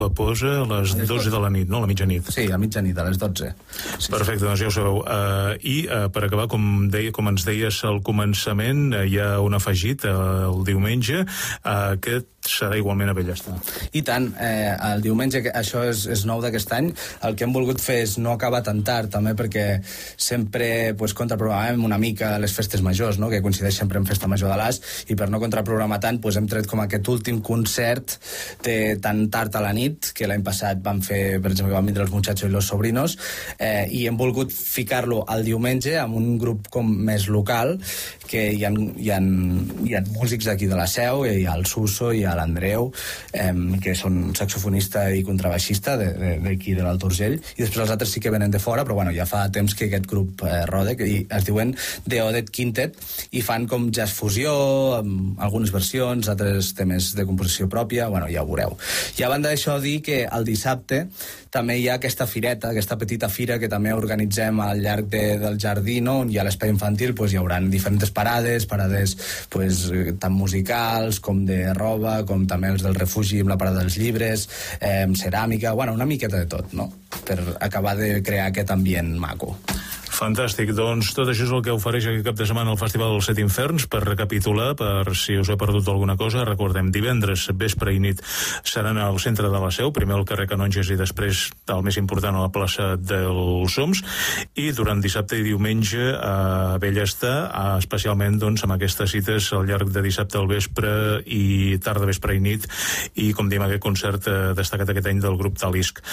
la posa a les 12 de la nit, no? A la mitjanit. Sí, a mitjanit, a les 12. Perfecte, doncs ja ho sabeu. I per acabar, com ens deies al començament, hi ha un afegit el diumenge, que serà igualment a Bellestar. I tant, el diumenge, això és nou d'aquest any, el que hem volgut fer és no acabar tan tard, també perquè sempre contraprogramem una mica les festes majors, no? Que coincideix sempre en Festa Major de l'As, i per no contraprogramar tant, hem tret com aquest últim concert tan tard a la nit, que l'any passat vam fer, per exemple, van vindre els Muchachos i los Sobrinos, i hem volgut ficar-lo al diumenge amb un grup com més local, que hi ha músics d'aquí de la Seu, hi ha el Suso, hi ha l'Andreu, que són saxofonista i contrabaixista d'aquí de l'Alt Urgell, i després els altres sí que venen de fora, però bueno, ja fa temps que aquest grup roda, i es diuen The Odet Quintet, i fan com jazz fusió, amb algunes versions, altres temes de composició pròpia, bueno, ja ho veureu. I a banda d'això, dir que el dissabte també hi ha aquesta fireta, aquesta petita fira que també organitzem al llarg del jardí, no? On hi ha l'espai infantil, hi haurà diferents parades tant musicals com de roba, com també els del refugi amb la parada dels llibres, ceràmica, bueno, una miqueta de tot, no? Per acabar de crear aquest ambient maco. Fantàstic, doncs tot això és el que ofereix aquest cap de setmana el Festival dels 7 Inferns. Per recapitular, per si us he perdut alguna cosa, recordem, divendres, vespre i nit seran al centre de la Seu, primer al carrer Canonges i després, el més important, a la plaça dels Oms, i durant dissabte i diumenge a Bellestar, especialment doncs, amb aquestes cites al llarg de dissabte al vespre i tarda, vespre i nit, i com diem, aquest concert destacat aquest any del grup Talisc,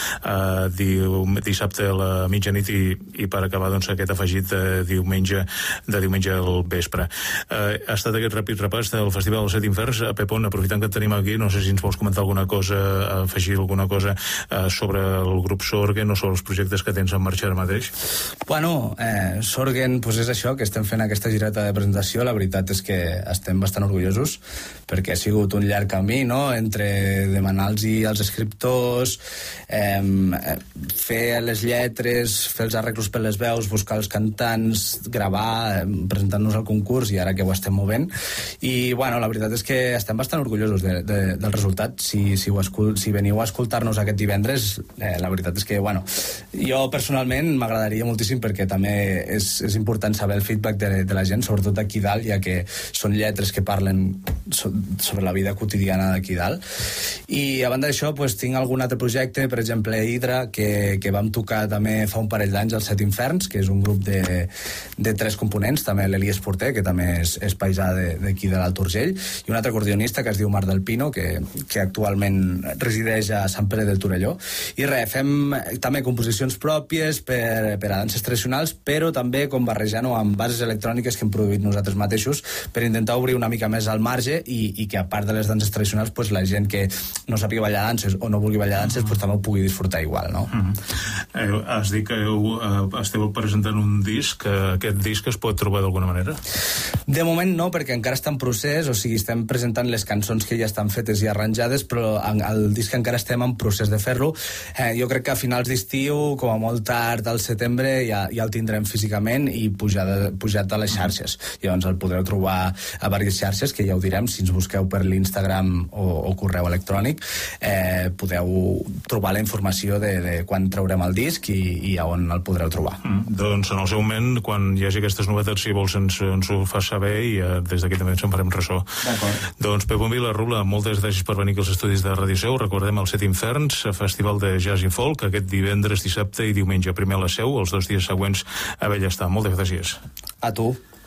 dissabte a la mitjanit i per acabar doncs aquest afegit de diumenge al vespre. Ha estat aquest ràpid repàs del Festival dels 7 Inferns. Pepon, aprofitant que et tenim aquí, no sé si ens vols comentar alguna cosa, afegir alguna cosa sobre el grup Sorgen o sobre els projectes que tens en marxa ara mateix? Bueno, Sorgen, és això, que estem fent aquesta gireta de presentació. La veritat és que estem bastant orgullosos, perquè ha sigut un llarg camí, no?, entre demanar-los als escriptors, fer les lletres, fer els arreglos per les veus, buscar els cantants, gravar, presentar-nos al concurs, i ara que ho estem movent. I, bueno, la veritat és que estem bastant orgullosos del resultat. Si veniu a escoltar-nos aquest divendres, la veritat és que, bueno, jo personalment m'agradaria moltíssim, perquè també és important saber el feedback de la gent, sobretot d'aquí dalt, ja que són lletres que parlen sobre la vida quotidiana d'aquí dalt. I a banda d'això, tinc algun altre projecte, per exemple, Hydra, que vam tocar també fa un parell d'anys als 7 Inferns, que és un grup de 3 components, també l'Elies Porter, que també és paisà d'aquí de l'Alt Urgell, i un altre acordeonista que es diu Marc del Pino, que actualment resideix a Sant Pere del Torelló. I res, fem també composicions pròpies per a danses tradicionals, però també com barrejant-ho amb bases electròniques que hem produït nosaltres mateixos, per intentar obrir una mica més al marge i que, a part de les danses tradicionals, la gent que no sàpiga ballar danses o no vulgui ballar danses també ho pugui disfrutar igual, no? Has dit que esteu presentant un disc, aquest disc es pot trobar d'alguna manera? De moment no, perquè encara està en procés, o sigui, estem presentant les cançons que ja estan fetes i arranjades, però el disc encara estem en procés de fer-lo. Jo crec que a finals d'estiu, com a molt tard al setembre, ja el tindrem físicament i pujat a les xarxes. Llavors el podreu trobar a diverses xarxes, que ja ho direm, si ens busqueu per l'Instagram o correu electrònic, podeu trobar la informació de quan traurem el disc i a on el podreu trobar. Doncs en el seu moment, quan hi hagi aquestes novetats, si vols ens ho fas saber, i des d'aquí també ens en farem ressò. Doncs Pepon Vila-Rula, moltes gràcies per venir als estudis de Ràdio Seu. Recordem el 7 Inferns, Festival de Jazz i Folk, aquest divendres, dissabte i diumenge, primer a la Seu, els 2 dies següents a Bellestar. Moltes gràcies. A tu.